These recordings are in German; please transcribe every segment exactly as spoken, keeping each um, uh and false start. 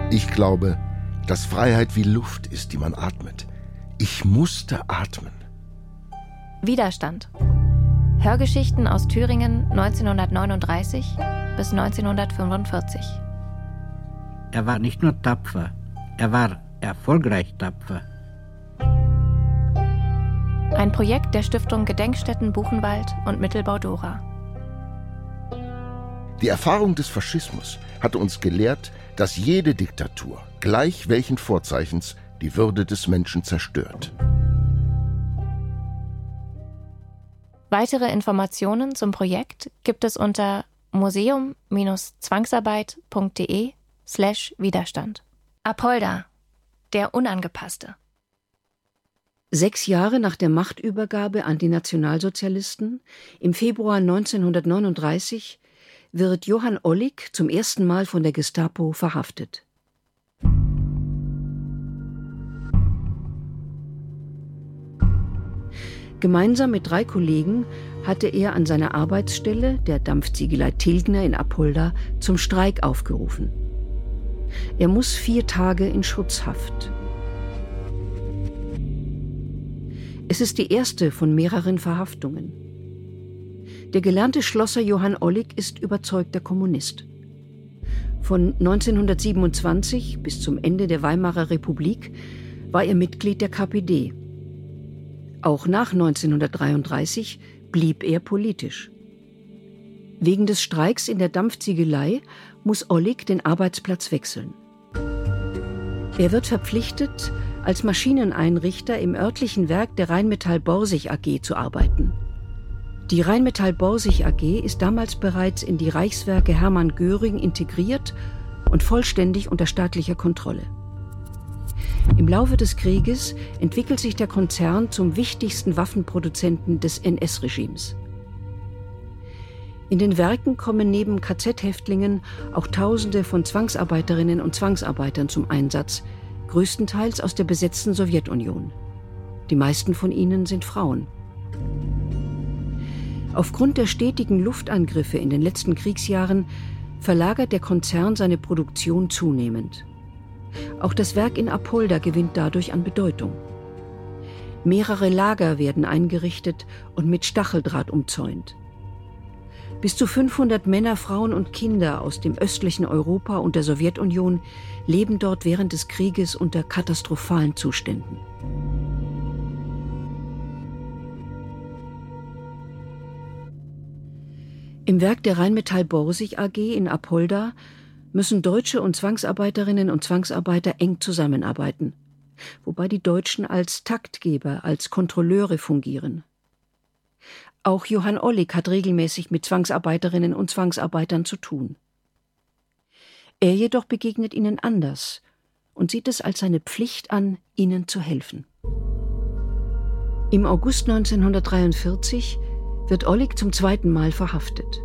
Ich glaube, dass Freiheit wie Luft ist, die man atmet. Ich musste atmen. Widerstand. Hörgeschichten aus Thüringen neunzehnhundertneununddreißig bis neunzehnhundertfünfundvierzig. Er war nicht nur tapfer, er war erfolgreich tapfer. Ein Projekt der Stiftung Gedenkstätten Buchenwald und Mittelbau Dora. Die Erfahrung des Faschismus hatte uns gelehrt, dass jede Diktatur, gleich welchen Vorzeichens, die Würde des Menschen zerstört. Weitere Informationen zum Projekt gibt es unter museum-zwangsarbeit.de slash Widerstand. Apolda, der Unangepasste. Sechs Jahre nach der Machtübergabe an die Nationalsozialisten, im Februar neunzehnhundertneununddreißig, wird Johann Ollik zum ersten Mal von der Gestapo verhaftet. Gemeinsam mit drei Kollegen hatte er an seiner Arbeitsstelle, der Dampfziegelei Tilgner in Apolda, zum Streik aufgerufen. Er muss vier Tage in Schutzhaft. Es ist die erste von mehreren Verhaftungen. Der gelernte Schlosser Johann Ollik ist überzeugter Kommunist. Von neunzehnhundertsiebenundzwanzig bis zum Ende der Weimarer Republik war er Mitglied der K P D. Auch nach neunzehnhundertdreiunddreißig blieb er politisch. Wegen des Streiks in der Dampfziegelei muss Ollik den Arbeitsplatz wechseln. Er wird verpflichtet, als Maschineneinrichter im örtlichen Werk der Rheinmetall Borsig A G zu arbeiten. Die Rheinmetall Borsig A G ist damals bereits in die Reichswerke Hermann Göring integriert und vollständig unter staatlicher Kontrolle. Im Laufe des Krieges entwickelt sich der Konzern zum wichtigsten Waffenproduzenten des N S-Regimes. In den Werken kommen neben K Z-Häftlingen auch Tausende von Zwangsarbeiterinnen und Zwangsarbeitern zum Einsatz, größtenteils aus der besetzten Sowjetunion. Die meisten von ihnen sind Frauen. Aufgrund der stetigen Luftangriffe in den letzten Kriegsjahren verlagert der Konzern seine Produktion zunehmend. Auch das Werk in Apolda gewinnt dadurch an Bedeutung. Mehrere Lager werden eingerichtet und mit Stacheldraht umzäunt. Bis zu fünfhundert Männer, Frauen und Kinder aus dem östlichen Europa und der Sowjetunion leben dort während des Krieges unter katastrophalen Zuständen. Im Werk der Rheinmetall Borsig A G in Apolda müssen Deutsche und Zwangsarbeiterinnen und Zwangsarbeiter eng zusammenarbeiten, wobei die Deutschen als Taktgeber, als Kontrolleure fungieren. Auch Johann Ollik hat regelmäßig mit Zwangsarbeiterinnen und Zwangsarbeitern zu tun. Er jedoch begegnet ihnen anders und sieht es als seine Pflicht an, ihnen zu helfen. Im August neunzehnhundertdreiundvierzig wird Ollik zum zweiten Mal verhaftet.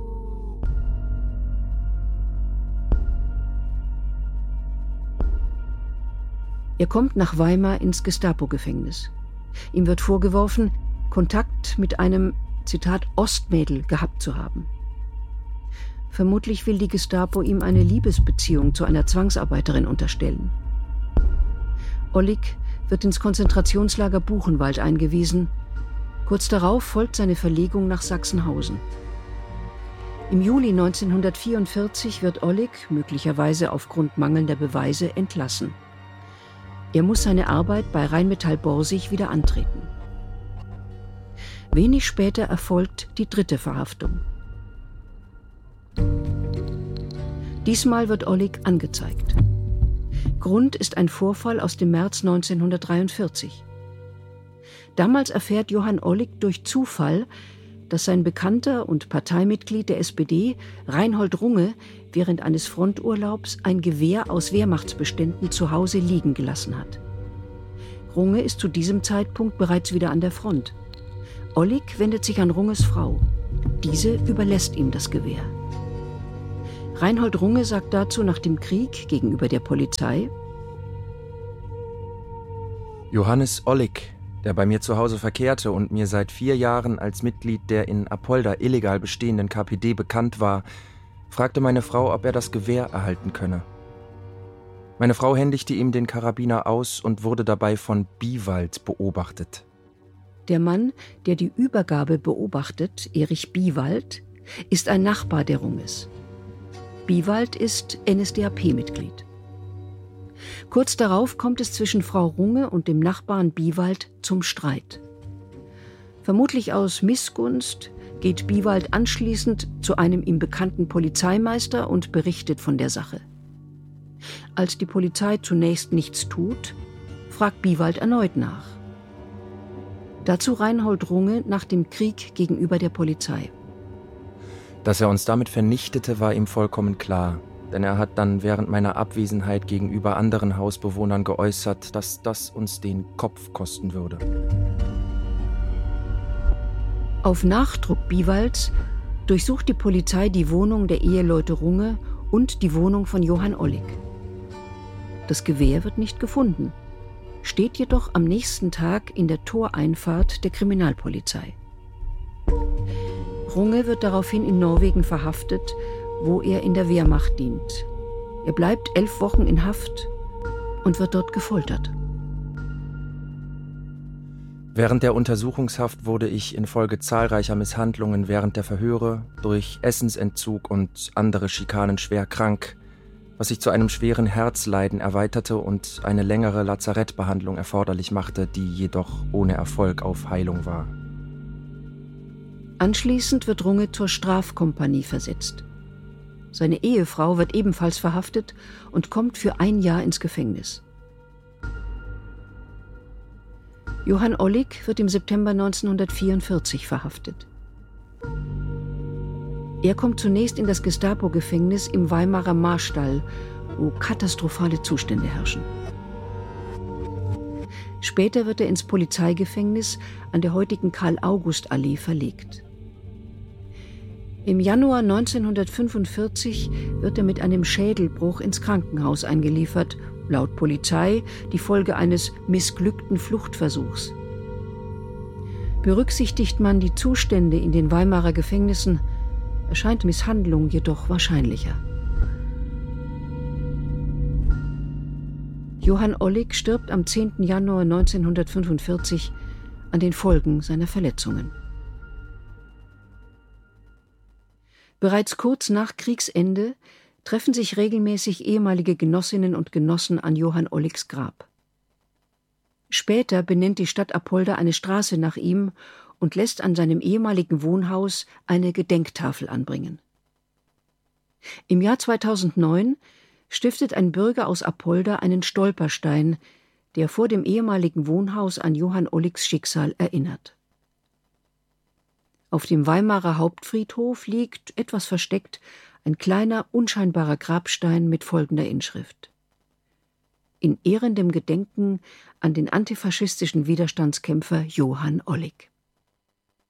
Er kommt nach Weimar ins Gestapo-Gefängnis. Ihm wird vorgeworfen, Kontakt mit einem, Zitat, Ostmädel gehabt zu haben. Vermutlich will die Gestapo ihm eine Liebesbeziehung zu einer Zwangsarbeiterin unterstellen. Ollik wird ins Konzentrationslager Buchenwald eingewiesen. Kurz darauf folgt seine Verlegung nach Sachsenhausen. Im Juli neunzehnhundertvierundvierzig wird Ollik, möglicherweise aufgrund mangelnder Beweise, entlassen. Er muss seine Arbeit bei Rheinmetall Borsig wieder antreten. Wenig später erfolgt die dritte Verhaftung. Diesmal wird Ollik angezeigt. Grund ist ein Vorfall aus dem März neunzehnhundertdreiundvierzig. Damals erfährt Johann Ollik durch Zufall, dass sein Bekannter und Parteimitglied der S P D, Reinhold Runge, während eines Fronturlaubs ein Gewehr aus Wehrmachtsbeständen zu Hause liegen gelassen hat. Runge ist zu diesem Zeitpunkt bereits wieder an der Front. Ollik wendet sich an Runges Frau. Diese überlässt ihm das Gewehr. Reinhold Runge sagt dazu nach dem Krieg gegenüber der Polizei: Johannes Ollik, der bei mir zu Hause verkehrte und mir seit vier Jahren als Mitglied der in Apolda illegal bestehenden K P D bekannt war, fragte meine Frau, ob er das Gewehr erhalten könne. Meine Frau händigte ihm den Karabiner aus und wurde dabei von Biewald beobachtet. Der Mann, der die Übergabe beobachtet, Erich Biewald, ist ein Nachbar der Runges. Biewald ist N S D A P-Mitglied. Kurz darauf kommt es zwischen Frau Runge und dem Nachbarn Biewald zum Streit. Vermutlich aus Missgunst geht Biewald anschließend zu einem ihm bekannten Polizeimeister und berichtet von der Sache. Als die Polizei zunächst nichts tut, fragt Biewald erneut nach. Dazu Reinhold Runge nach dem Krieg gegenüber der Polizei. Dass er uns damit vernichtete, war ihm vollkommen klar. Denn er hat dann während meiner Abwesenheit gegenüber anderen Hausbewohnern geäußert, dass das uns den Kopf kosten würde. Auf Nachdruck Biewalds durchsucht die Polizei die Wohnung der Eheleute Runge und die Wohnung von Johann Ollik. Das Gewehr wird nicht gefunden, steht jedoch am nächsten Tag in der Toreinfahrt der Kriminalpolizei. Runge wird daraufhin in Norwegen verhaftet, wo er in der Wehrmacht dient. Er bleibt elf Wochen in Haft und wird dort gefoltert. Während der Untersuchungshaft wurde ich infolge zahlreicher Misshandlungen während der Verhöre durch Essensentzug und andere Schikanen schwer krank, was sich zu einem schweren Herzleiden erweiterte und eine längere Lazarettbehandlung erforderlich machte, die jedoch ohne Erfolg auf Heilung war. Anschließend wird Runge zur Strafkompanie versetzt. Seine Ehefrau wird ebenfalls verhaftet und kommt für ein Jahr ins Gefängnis. Johann Ollik wird im September neunzehnhundertvierundvierzig verhaftet. Er kommt zunächst in das Gestapo-Gefängnis im Weimarer Marstall, wo katastrophale Zustände herrschen. Später wird er ins Polizeigefängnis an der heutigen Karl-August-Allee verlegt. Im Januar neunzehnhundertfünfundvierzig wird er mit einem Schädelbruch ins Krankenhaus eingeliefert, laut Polizei die Folge eines missglückten Fluchtversuchs. Berücksichtigt man die Zustände in den Weimarer Gefängnissen, erscheint Misshandlung jedoch wahrscheinlicher. Johann Ollik stirbt am zehnten Januar neunzehnhundertfünfundvierzig an den Folgen seiner Verletzungen. Bereits kurz nach Kriegsende treffen sich regelmäßig ehemalige Genossinnen und Genossen an Johann Olliks Grab. Später benennt die Stadt Apolda eine Straße nach ihm und lässt an seinem ehemaligen Wohnhaus eine Gedenktafel anbringen. Im Jahr zweitausendneun stiftet ein Bürger aus Apolda einen Stolperstein, der vor dem ehemaligen Wohnhaus an Johann Olliks Schicksal erinnert. Auf dem Weimarer Hauptfriedhof liegt, etwas versteckt, ein kleiner, unscheinbarer Grabstein mit folgender Inschrift: In ehrendem Gedenken an den antifaschistischen Widerstandskämpfer Johann Ollik.